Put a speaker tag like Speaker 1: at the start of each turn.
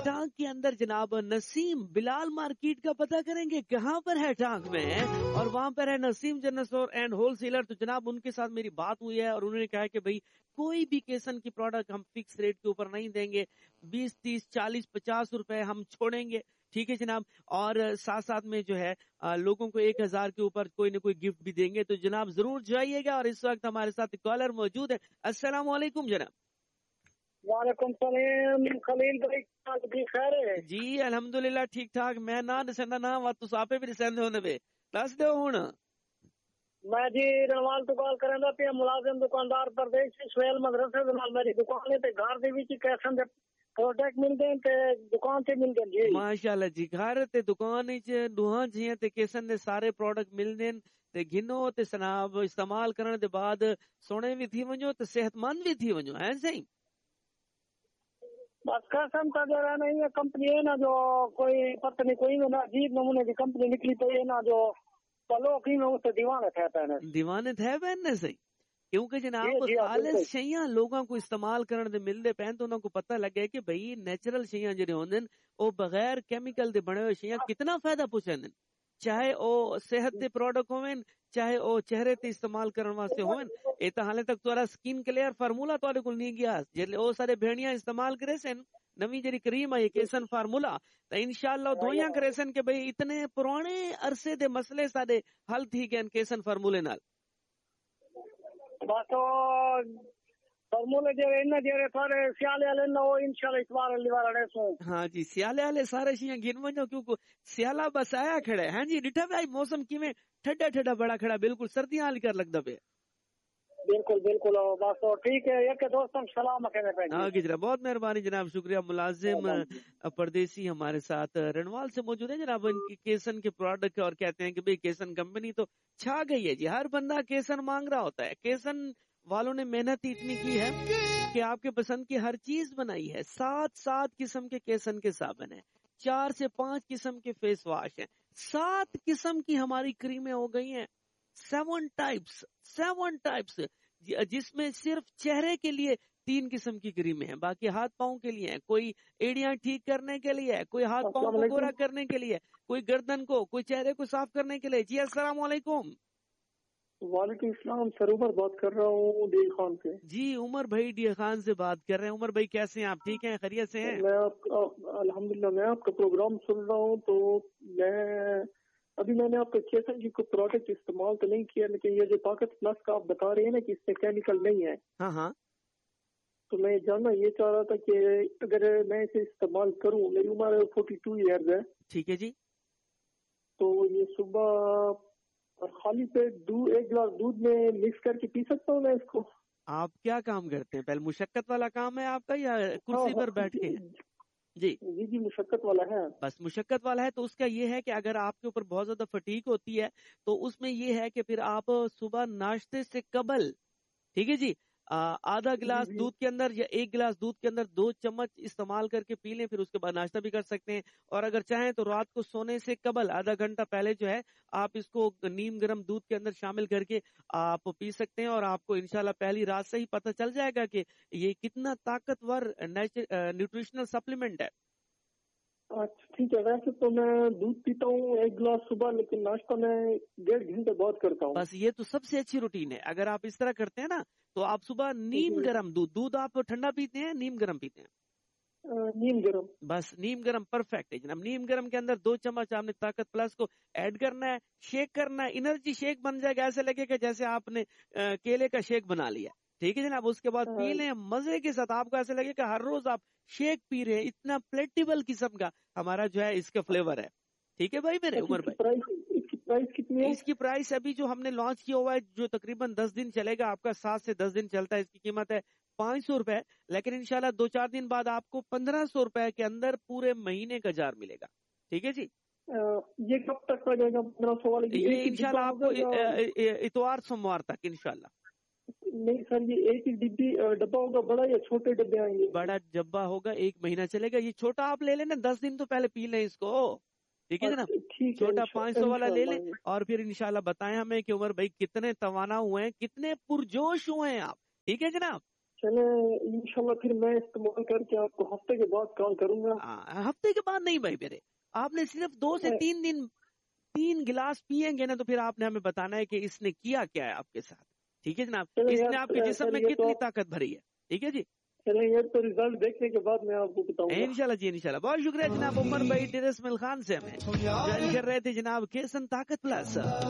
Speaker 1: ٹانگ کے اندر جناب نسیم بلال مارکیٹ کا پتہ کریں گے کہاں پر ہے ٹانگ میں, اور وہاں پر ہے نسیم general store and whole seller. تو جناب ان کے ساتھ میری بات ہوئی ہے اور انہوں نے کہا کہ بھائی کوئی بھی کیسن کی پروڈکٹ ہم فکس ریٹ کے اوپر نہیں دیں گے, 20, 30, 40, 50 روپے ہم چھوڑیں گے. ٹھیک ہے جناب, اور ساتھ ساتھ میں جو ہے لوگوں کو 1000 کے اوپر کوئی نہ کوئی گفٹ بھی دیں گے. تو جناب ضرور جائیے گا. اور اس وقت ہمارے ساتھ کالر موجود ہے. السلام علیکم جناب.
Speaker 2: وعلیکم السلام خلیل بھائی, خیر ہے
Speaker 1: جی الحمدللہ ٹھیک ٹھاک. میں نہ دسنا نا وا تو آپ بھی دسند ہونے پہ دس دو ہوں.
Speaker 2: میں جی رنوال تو کال کرنا پیا ملازم دکاندار پردیش سہیل مدرسے دے نال میری دکان ہے تے گھر دے وچ کیسن دے پروڈکٹ ملدے ہیں تے دکان تے ملدے جی.
Speaker 1: ماشاءاللہ جی, گھر تے دکان وچ دوہاں جیاں تے کیسن دے سارے پروڈکٹ ملدے ہیں تے گھنو تے سناب استعمال کرنے دے بعد سونے بھی تھی ونجو تے صحت مند بھی تھی ونجو ہے صحیح.
Speaker 2: بس قسم کا جو ہے نہیں کمپنی ہے نا جو کوئی پتہ نہیں کوئی نا عجیب نمونے کی کمپنی نکلی پئی ہے نا جو چلو کی میں اس دیوانے تھے پہنے
Speaker 1: دیوانے تھے پہنے صحیح. کیونکہ جناب خالص شیاں لوگوں کو استعمال کرنے دے ملدے پہن تو انہوں کو پتہ لگے کہ بھئی نیچرل شیاں جڑے ہوندے او بغیر کیمیکل دے بنے ہوئے شیاں کتنا فائدہ پہنچاندے, چاہے او صحت دے پروڈکٹ ہوئیں چاہے او چہرے تے استعمال کرنے واسطے ہوئیں. اے تا حالے تک تہاڈا سکن کلیئر فارمولا تہاڈے کول نہیں گیا جے او سارے بھیڑیاں استعمال کرے سن نوی جڑی کریم ہے کیسن فارمولا تے انشاءاللہ دویاں کرے سن کہ بھئی اتنے پرانے عرصے دے مسئلے سارے حل تھی گئے کیسن فارمولے نال.
Speaker 2: بس فارمولے جڑے تھوڑے سیالے والے نا وہ انشاءاللہ اتوار لیوار رہے سو.
Speaker 1: ہاں جی سیالے والے سارے شیاں گن ونجو کیونکہ سیالہ بس آیا کھڑے ہیں جی. ڈٹھا بھائی موسم کیویں ٹھڈا ٹھڈا بڑا کھڑا بالکل سردیاں والی کر لگدا پیا.
Speaker 2: بالکل بالکل بس ٹھیک ہے. ایک دوستوں سلام کہنے پہ.
Speaker 1: ہاں جناب بہت مہربانی جناب, شکریہ. ملازم پردیسی ہمارے ساتھ رنوال سے موجود ہے جناب. ان کی کیسن کے پروڈکٹ اور کہتے ہیں کہ بھئی کیسن کمپنی تو چھا گئی ہے جی, ہر بندہ کیسن مانگ رہا ہوتا ہے. کیسن والوں نے محنت اتنی کی ہے کہ آپ کے پسند کی ہر چیز بنائی ہے. 7 قسم کے کیسن کے صابن ہیں, 4 سے 5 قسم کے فیس واش ہیں, 7 قسم کی ہماری کریمیں ہو گئی ہیں, 7 ٹائپس جس میں صرف چہرے کے لیے 3 قسم کی کریمیں ہیں, باقی ہاتھ پاؤں کے لیے ہیں. کوئی ایڑیاں ٹھیک کرنے کے لیے ہے, کوئی ہاتھ پاؤں کو گورا کرنے کے لیے, کوئی گردن کو, کوئی چہرے کو صاف کرنے کے لیے. جی السلام علیکم.
Speaker 2: وعلیکم السلام, سر عمر بات کر رہا ہوں ڈی خان سے.
Speaker 1: جی عمر بھائی ڈی خان سے بات کر رہے ہیں. عمر بھائی کیسے ہیں آپ, ٹھیک ہیں, خیریت سے ہیں؟
Speaker 2: میں الحمدللہ میں آپ کا پروگرام سن رہا ہوں. تو میں نے آپ کے کیسن کی کوئی پروڈکٹ استعمال تو نہیں کیا, لیکن یہ جو طاقت پلس کا آپ بتا رہے ہیں نا کہ اس میں کیمیکل نہیں ہے,
Speaker 1: ہاں
Speaker 2: تو میں جاننا یہ چاہ رہا تھا کہ اگر میں اسے استعمال کروں, میری عمر 42 ایئرز ہے.
Speaker 1: ٹھیک ہے جی.
Speaker 2: تو یہ صبح خالی پیٹ 1 گلاس دودھ میں مکس کر کے پی سکتا ہوں میں اس کو؟
Speaker 1: آپ کیا کام کرتے ہیں, پہلے مشقت والا کام ہے آپ کا یا کرسی پر بیٹھ کے؟ جی
Speaker 2: مشقت والا ہے.
Speaker 1: بس مشقت والا ہے تو اس کا یہ ہے کہ اگر آپ کے اوپر بہت زیادہ فٹیگ ہوتی ہے تو اس میں یہ ہے کہ پھر آپ صبح ناشتے سے قبل, ٹھیک ہے جی, آدھا گلاس دودھ کے اندر یا 1 گلاس دودھ کے اندر 2 چمچ استعمال کر کے پی لیں, پھر اس کے بعد ناشتہ بھی کر سکتے ہیں. اور اگر چاہیں تو رات کو سونے سے قبل آدھا گھنٹہ پہلے جو ہے آپ اس کو نیم گرم دودھ کے اندر شامل کر کے آپ پی سکتے ہیں, اور آپ کو انشاءاللہ پہلی رات سے ہی پتہ چل جائے گا کہ یہ کتنا طاقتور نیوٹریشنل سپلیمنٹ ہے.
Speaker 2: اچھا ٹھیک ہے. ویسے تو میں دودھ پیتا ہوں 1 گلاس صبح, لیکن ناشتہ میں 1.5 گھنٹے بعد کرتا ہوں.
Speaker 1: بس یہ تو سب سے اچھی روٹین ہے. اگر آپ اس طرح کرتے ہیں نا تو آپ صبح نیم گرم دودھ آپ ٹھنڈا پیتے ہیں نیم گرم پیتے ہیں؟
Speaker 2: نیم گرم.
Speaker 1: بس نیم گرم پرفیکٹ ہے جناب. نیم گرم کے اندر 2 چمچ آپ نے طاقت پلس کو ایڈ کرنا ہے, شیک کرنا ہے, انرجی شیک بن جائے گا, ایسے لگے کہ جیسے آپ نے کیلے کا شیک بنا لیا. ٹھیک ہے جناب, اس کے بعد پی لیں مزے کے ساتھ. آپ کو ایسے لگے کہ ہر روز آپ شیک پی رہے ہیں, اتنا پلیٹیبل قسم کا ہمارا جو ہے اس کا فلیور ہے. ٹھیک ہے بھائی میرے عمر بھائی.
Speaker 2: پرائس کتنی ہے
Speaker 1: اس کی پرائس ابھی جو ہم نے لانچ کیا ہوا ہے جو تقریباً 10 دن چلے گا, آپ کا 7 سے 10 دن چلتا ہے, اس کی قیمت ہے 500 روپے. لیکن انشاءاللہ 2-4 دن بعد آپ کو 1500 روپے کے اندر پورے مہینے کا جار ملے گا. ٹھیک ہے جی.
Speaker 2: یہ کب تک آ جائے گا 1500 والے؟
Speaker 1: یہ انشاءاللہ آپ کو اتوار سوموار تک انشاءاللہ.
Speaker 2: نہیں سر, یہ ایک ہی ڈبہ ہوگا بڑا یا چھوٹے ڈبے آئیں گے؟
Speaker 1: بڑا ڈبہ ہوگا, 1 مہینہ چلے گا. یہ چھوٹا آپ لے لینا, 10 دن تو پہلے پی لیں اس کو. ٹھیک ہے جناب, چھوٹا 500 والا لے لیں, اور پھر انشاءاللہ بتائیں ہمیں کہ عمر بھائی کتنے توانا ہوئے ہیں, کتنے پرجوش ہوئے ہیں آپ. ٹھیک ہے جناب.
Speaker 2: چلے انشاءاللہ پھر میں استعمال کر کے آپ کو ہفتے کے بعد کال کروں گا.
Speaker 1: ہفتے کے بعد نہیں بھائی میرے، آپ نے صرف 2 سے 3 دن 3 گلاس پیئیں گے نا تو پھر آپ نے ہمیں بتانا ہے کہ اس نے کیا کیا ہے آپ کے ساتھ. ٹھیک ہے جناب، اس نے آپ کے جسم میں کتنی طاقت بھری ہے. ٹھیک ہے جی،
Speaker 2: چلیں یہ تو ریزلٹ دیکھنے کے بعد میں آپ کو بتاؤں گا
Speaker 1: انشاءاللہ جی انشاءاللہ. بہت شکریہ جناب عمر بھائی ڈیرس مل خان سے ہمیں جوائن کر رہے تھے جناب کیسن طاقت پلس.